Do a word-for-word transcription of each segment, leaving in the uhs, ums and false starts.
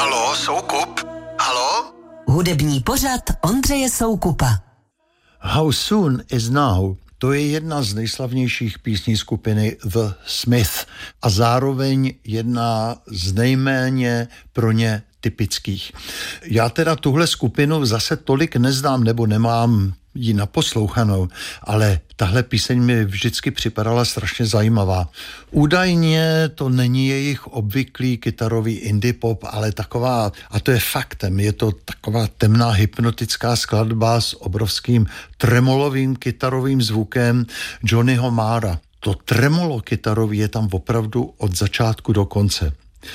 Halo, Soukup? Halo? Hudební pořad Ondřeje Soukupa. How Soon Is Now, to je jedna z nejslavnějších písní skupiny The Smiths a zároveň jedna z nejméně pro ně typických. Já teda tuhle skupinu zase tolik neznám nebo nemám ji naposlouchanou, ale tahle píseň mi vždycky připadala strašně zajímavá. Údajně to není jejich obvyklý kytarový indie pop, ale taková, a to je faktem, je to taková temná hypnotická skladba s obrovským tremolovým kytarovým zvukem Johnnyho Marra. To tremolo kytarový je tam opravdu od začátku do konce.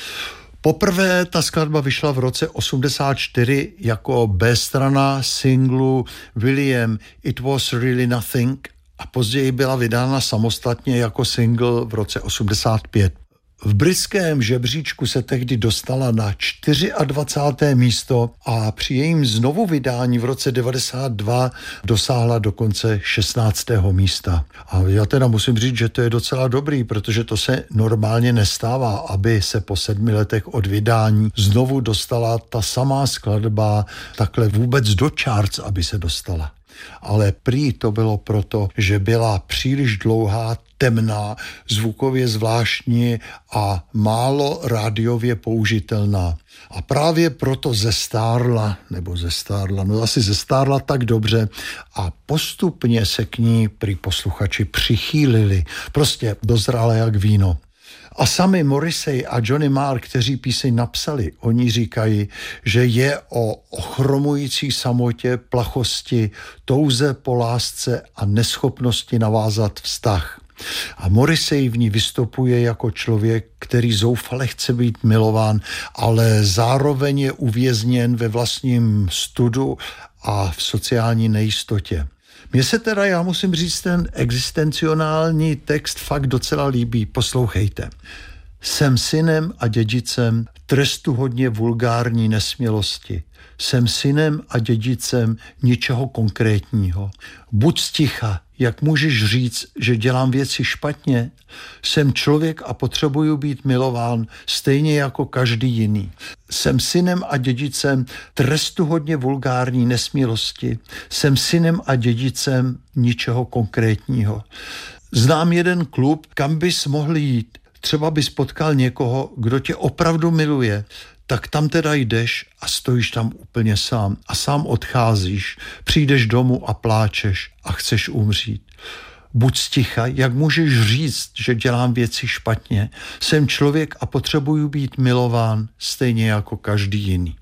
Poprvé ta skladba vyšla v roce osmdesát čtyři jako B-strana singlu William It Was Really Nothing a později byla vydána samostatně jako single v roce osmdesát pět. V britském žebříčku se tehdy dostala na dvacáté čtvrté místo a při jejím znovu vydání v roce devadesát dva dosáhla dokonce šestnáctého místa. A já teda musím říct, že to je docela dobrý, protože to se normálně nestává, aby se po sedmi letech od vydání znovu dostala ta samá skladba takhle vůbec do charts, aby se dostala. Ale prý to bylo proto, že byla příliš dlouhá, temná, zvukově zvláštní a málo rádiově použitelná. A právě proto zestárla, nebo zestárla, no asi zestárla tak dobře a postupně se k ní prý posluchači přichýlili. Prostě dozrála jak víno. A sami Morrissey a Johnny Marr, kteří píseň napsali, oni říkají, že je o ochromující samotě, plachosti, touze po lásce a neschopnosti navázat vztah. A Morrissey v ní vystupuje jako člověk, který zoufale chce být milován, ale zároveň je uvězněn ve vlastním studu a v sociální nejistotě. Mně se teda, já musím říct, ten existencionální text fakt docela líbí. Poslouchejte. Jsem synem a dědicem trestuhodně vulgární nesmělosti. Jsem synem a dědicem ničeho konkrétního. Buď sticha, jak můžeš říct, že dělám věci špatně? Jsem člověk a potřebuju být milován stejně jako každý jiný. Jsem synem a dědicem trestuhodně vulgární nesmělosti. Jsem synem a dědicem ničeho konkrétního. Znám jeden klub, kam bys mohl jít. Třeba bys potkal někoho, kdo tě opravdu miluje. Tak tam teda jdeš a stojíš tam úplně sám a sám odcházíš, přijdeš domů a pláčeš a chceš umřít. Buď sticha, jak můžeš říct, že dělám věci špatně. Jsem člověk a potřebuju být milován stejně jako každý jiný.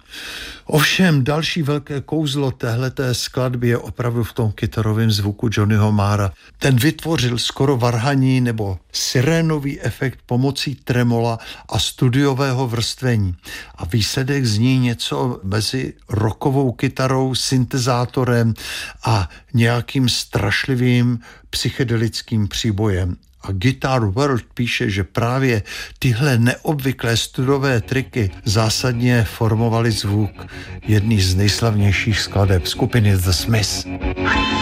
Ovšem další velké kouzlo téhleté skladby je opravdu v tom kytarovém zvuku Johnnyho Marra. Ten vytvořil skoro varhaní nebo sirénový efekt pomocí tremola a studiového vrstvení. A výsledek zní něco mezi rockovou kytarou, syntezátorem a nějakým strašlivým psychedelickým příbojem. A Guitar World píše, že právě tyhle neobvyklé studové triky zásadně formovaly zvuk jedný z nejslavnějších skladeb skupiny The Smiths.